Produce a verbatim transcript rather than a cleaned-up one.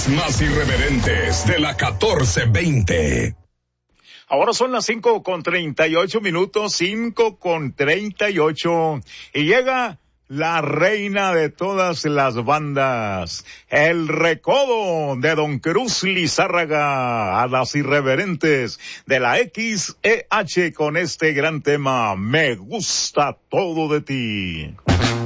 más irreverentes de la catorce veinte. Ahora son las cinco con treinta y ocho minutos, cinco con treinta y ocho, y llega la reina de todas las bandas, el recodo de Don Cruz Lizárraga, a las irreverentes de la X E H con este gran tema, Me gusta todo de ti.